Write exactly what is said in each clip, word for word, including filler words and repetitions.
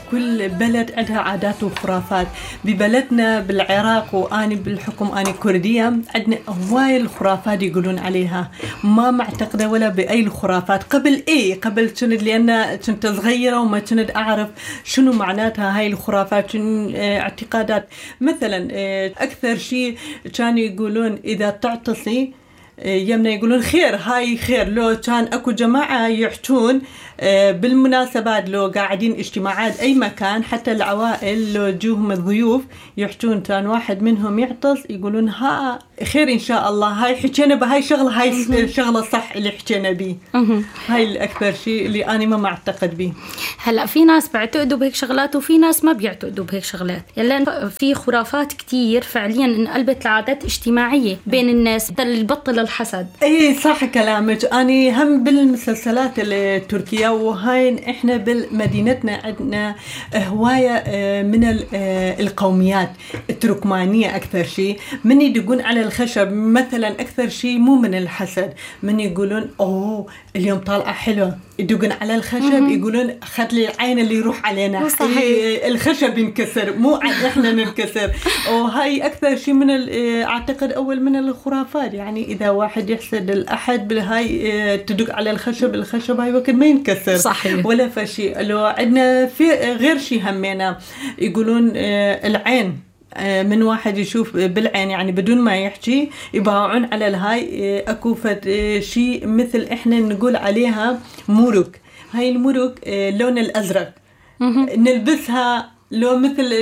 كل بلد عندها عادات وخرافات. ببلدنا بالعراق وأنا بالحكم أنا كردية عندنا هواي الخرافات يقولون عليها، ما معتقدة ولا بأي الخرافات. قبل إيه قبل كنت لأن كنت صغيرة وما كنت أعرف شنو معناتها هاي الخرافات، شنو اعتقادات. مثلا أكثر شيء كانوا يقولون إذا تعطسي يمنا يقولون خير، هاي خير. لو كان أكو جماعة يحجون بالمناسبات، لو قاعدين اجتماعات أي مكان، حتى العوائل لو جوهم الضيوف يحجون، كان واحد منهم يعطس يقولون ها خير إن شاء الله، هاي حكينا بهاي شغلة، هاي شغلة صح اللي حكينا بيه. هاي الأكثر شيء اللي أنا ما معتقد بيه. هلأ في ناس بيعتقدوا بهيك شغلات وفي ناس ما بيعتقدوا بهيك شغلات، يلا في خرافات كتير فعليا انقلبت لعادات اجتماعية بين الناس، مثل البطل الحسد. اي صح كلامك. أنا هم بالمسلسلات التركية، وهاي احنا بالمدينتنا عندنا هواية من القوميات التركمانية أكثر شيء، من يدقون على الخشب مثلا أكثر شيء مو من الحسد، من يقولون أوه اليوم طالعة حلوة، يدقون على الخشب يقولون خد لي العين اللي يروح علينا، الخشب ينكسر مو احنا ننكسر. وهاي أكثر شيء من أعتقد أول من الخرافات، يعني إذا واحد يحسد الأحد بالهاي تدق على الخشب، الخشب هاي وقت ما ينكسر صحيح. ولا فشي. لو عندنا في غير شيء همينا يقولون العين، من واحد يشوف بالعين يعني بدون ما يحكي يباوعون على الهاي. أكو شيء مثل إحنا نقول عليها مرك، هاي المرك لون الأزرق نلبسها لو مثل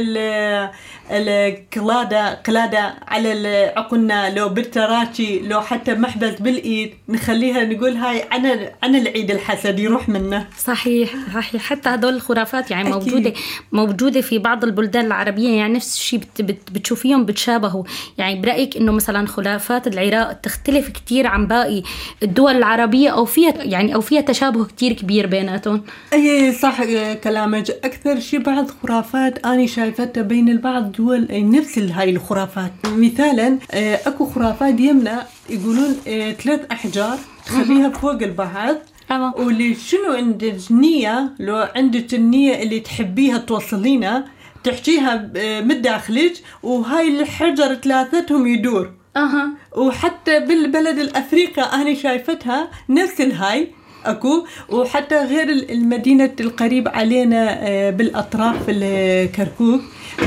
القلادة قلادة على عقلنا، لو بالتراتي، لو حتى محبس بالإيد نخليها نقول هاي عن عن العيد الحسد يروح منه. صحيح صحيح. حتى هدول الخرافات يعني أكيد. موجودة موجودة في بعض البلدان العربية، يعني نفس الشيء بت بت بتشوفيهم بتشابهوا. يعني برأيك إنه مثلا خرافات العراق تختلف كتير عن باقي الدول العربية، أو فيها يعني أو فيها تشابه كتير كبير بيناتهم؟ أي صح كلامك. أكثر شيء بعض خرافات أنا شايفتها بين البعض دول نفس هاي الخرافات. مثالا أكو خرافات يمنا يقولون ثلاث أحجار تخليها فوق البعض، واللي شنو عندك نية، لو عندك النية اللي تحبيها توصلينا تحكيها من داخلك، وهاي الحجر ثلاثتهم يدور. أها. وحتى بالبلد الأفريقيا أنا شايفتها نفس الهاي أكو. وحتى غير المدينة القريب علينا بالأطراف الكركوك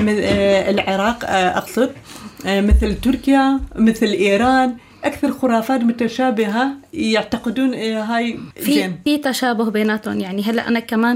العراق أقصد، مثل تركيا مثل إيران، أكثر خرافات متشابهة يعتقدون هاي في في تشابه بيناتهم. يعني هلا أنا كمان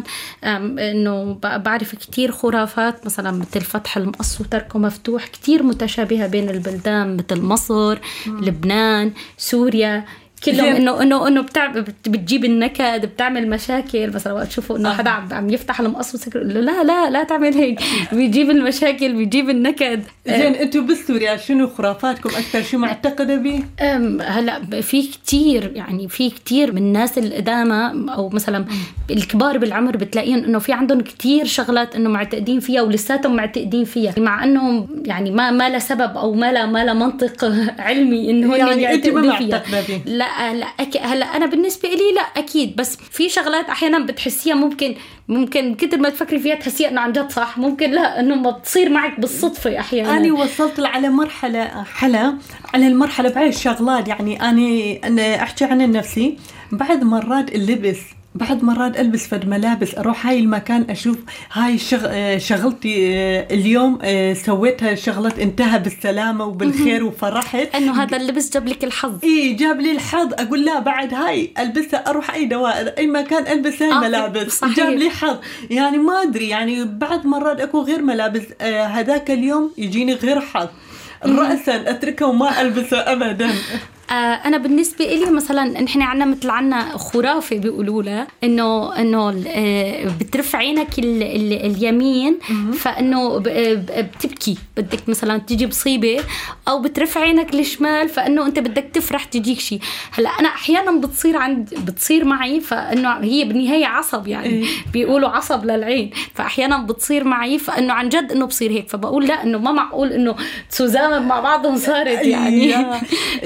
إنه بعرف كتير خرافات مثلا مثل فتح المقص وتركه مفتوح، كتير متشابهة بين البلدان، مثل مصر، م. لبنان، سوريا، كلهم انه انه انه بتعب بتجيب النكد، بتعمل مشاكل. مثلا وقت تشوفوا انه حدا عم يفتح المقص وسكر لا لا لا تعمل هيك، بيجيب المشاكل بيجيب النكد. زين انتوا بسوريا شنو خرافاتكم اكثر شيء معتقده به؟ هلا في كتير، يعني في كتير من الناس القدامى او مثلا الكبار بالعمر بتلاقيهم انه في عندهم كتير شغلات انه معتقدين فيها ولساتهم معتقدين فيها، مع انهم يعني ما ما له سبب او ما له ما له منطق علمي انه يعني يعتقدوا فيها. لا لا أكيد. هلا أنا بالنسبة لي لا أكيد، بس في شغلات أحيانا بتحسيها ممكن ممكن كتر ما تفكري فيها تحسيها إنه عن جد صح، ممكن لا إنه ما بتصير معك بالصدفة أحيانا. أنا وصلت على مرحلة حلا على المرحلة بعد الشغلات، يعني أنا أنا أحكي عن نفسي، بعد مرات اللبس بعد مرات ألبس فد ملابس أروح هاي المكان أشوف هاي شغ... شغلتي اليوم سويتها شغلة انتهى بالسلامة وبالخير وفرحت إنه هذا اللبس جاب لك الحظ. إيه جاب لي الحظ. أقول لا بعد هاي ألبسها أروح أي دوائر أي مكان ألبس هاي آه ملابس صحيح. جاب لي حظ. يعني ما أدري، يعني بعد مرات أكو غير ملابس آه هذاك اليوم يجيني غير حظ، رأسا أتركه وما ألبسه أبدا. أنا بالنسبة إلي مثلا نحن عنا مثل عنا خرافة بيقولوا لها إنه إنه بترفع عينك ال ال اليمين فإنه بتبكي، بدك مثلا تيجي مصيبة، أو بترفع عينك الشمال فإنه أنت بدك تفرح تجيك شيء. هلا أنا أحيانا بتصير عند بتصير معي، فإنه هي بالنهاية عصب يعني بيقولوا عصب للعين، فأحيانا بتصير معي فإنه عن جد إنه بصير هيك، فبقول لا إنه ما معقول إنه تزامن مع بعضهم صارت يعني. يا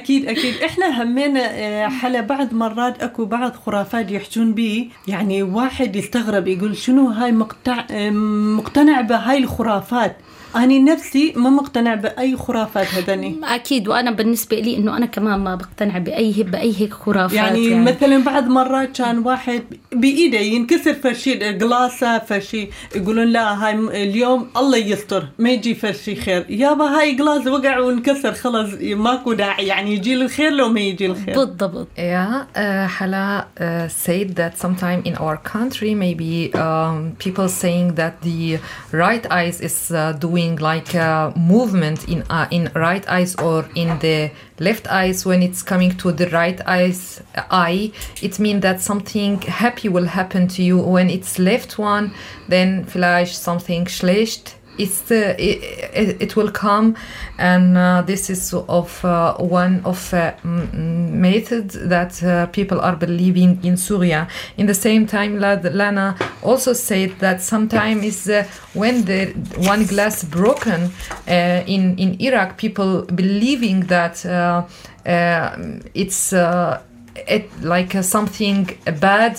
أكيد أكيد إحنا همينا حلا بعض مرات أكو بعض خرافات يحجون بي، يعني واحد يستغرب يقول شنو هاي مقتع مقتنع بهاي الخرافات. أنا نفسي ما مقتنع بأي خرافات هذني. أكيد، وأنا بالنسبة لي إنه أنا كمان ما بقتنع بأي بأي هيك خرافات. يعني, يعني مثلا بعض مرات كان واحد بإيده ينكسر فرشي جلاسة فرشي، يقولون لا هاي اليوم الله يستر ما يجي فرشي خير، يابا هاي جلاس وقع وانكسر خلاص ماكو داعي يعني يجي الخير لو ما يجي الخير. بالضبط. Yeah, uh, Hala uh, said that sometime in our country maybe um, people saying that the right eyes is uh, doing like a movement in uh, in right eyes or in the left eyes. When it's coming to the right eyes eye, it means that something happy will happen to you. When it's left one, then vielleicht something schlecht. It's uh, it, it, it will come, and uh, this is of uh, one of uh, m- methods that uh, people are believing in Syria. In the same time, Lana also said that sometimes is uh, when the one glass broken uh, in in Iraq, people believing that uh, uh, it's uh, it, like uh, something bad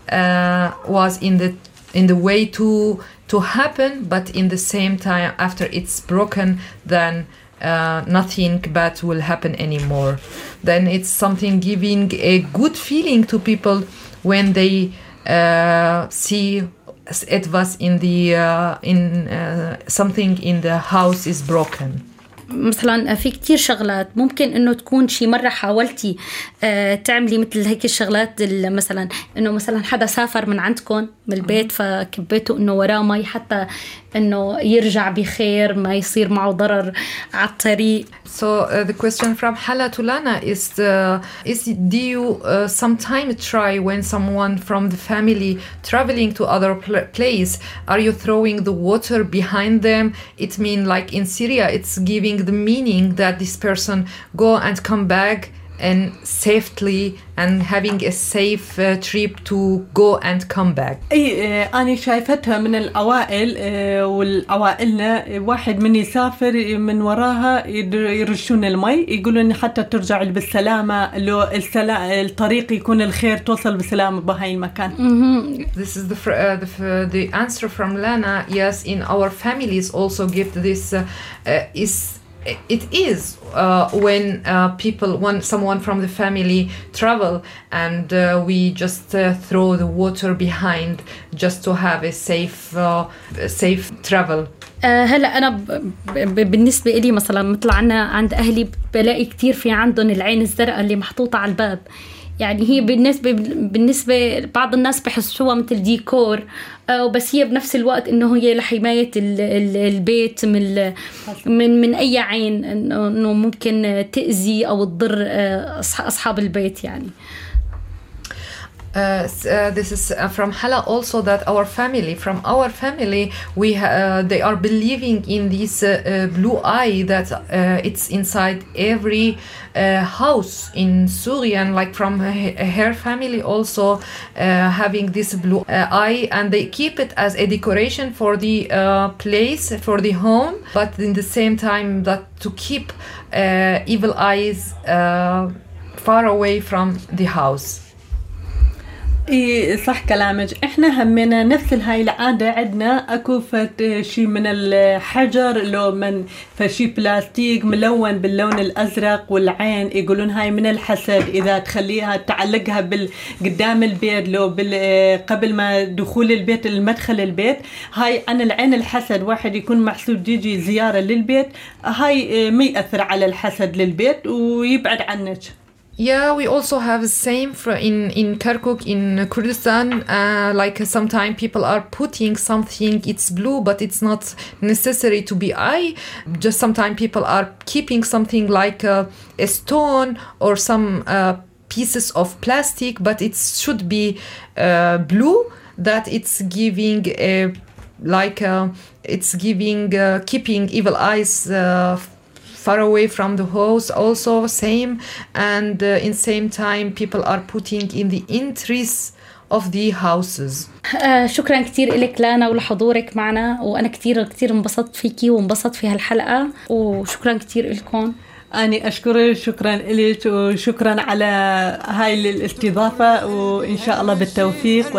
uh, was in the in the way to. to happen, but in the same time after it's broken, then uh, nothing bad will happen anymore. Then it's something giving a good feeling to people when they uh, see it was in the uh, in uh, something in the house is broken. مثلا في كتير شغلات ممكن انه تكون شي مرة حاولتي اه تعملي مثل هيك الشغلات، مثلا انه مثلا حدا سافر من عندكم من البيت فكبيته انه وراه مي حتى انه يرجع بخير ما يصير معه ضرر على الطريق. So uh, the question from Hala to Lana is uh, is do you uh, sometime try when someone from the family traveling to other pl- place, are you throwing the water behind them? It means like in Syria it's giving the meaning that this person go and come back and safely and having a safe uh, trip to go and come back. اي انا شايفتها من الاوائل والأوائلنا واحد من يسافر من وراها يرشون المي يقولون حتى ترجع بالسلامة، لو الطريق يكون الخير توصل بسلامة بهاي المكان. This is the uh, the the answer from Lana. Yes, in our families also give this uh, uh, is it is uh, when uh, people, when someone from the family travel and uh, we just uh, throw the water behind just to have a safe uh, safe travel. هلا أنا ب- ب- بالنسبة إلي مثلا مثل عنا عند أهلي بلاقي كتير في عندهم العين الزرقاء اللي محطوطة على الباب، يعني هي بالنسبة بالنسبة بعض الناس بحسوها مثل ديكور، وبس هي بنفس الوقت إنه هي لحماية البيت من من من أي عين إنه ممكن تأذي أو تضر أصحاب البيت يعني. Uh, uh, this is uh, from Hala also that our family, from our family, we uh, they are believing in this uh, uh, blue eye that uh, it's inside every uh, house in Syrian, like from her family also uh, having this blue uh, eye, and they keep it as a decoration for the uh, place, for the home, but in the same time that to keep uh, evil eyes uh, far away from the house. اي صح كلامك، احنا همنا نفس هاي العادة عندنا، اكو فت شي من الحجر لو من فشي بلاستيك ملون باللون الازرق والعين يقولون هاي من الحسد، اذا تخليها تعلقها بال قدام البيت لو بال قبل ما دخول البيت المدخل البيت، هاي عن العين الحسد، واحد يكون محسود يجي زيارة للبيت هاي ما يأثر على الحسد للبيت ويبعد عنك. Yeah, we also have the same for in in Kirkuk in Kurdistan. Uh, like sometimes people are putting something, it's blue, but it's not necessary to be eye. Just sometimes people are keeping something like a, a stone or some uh, pieces of plastic, but it should be uh, blue. That it's giving a like a, it's giving uh, keeping evil eyes. Uh, far away from the house also same, and uh, in same time people are putting in the entries of the houses. آه شكرا كتير لك لانا ولحضورك معنا، وأنا كتير كتير انبسطت فيكي وانبسطت في هالحلقة، وشكرا كتير لكم. أنا أشكرك، شكرا لك وشكرا على هاي الاستضافة، وإن شاء الله بالتوفيق.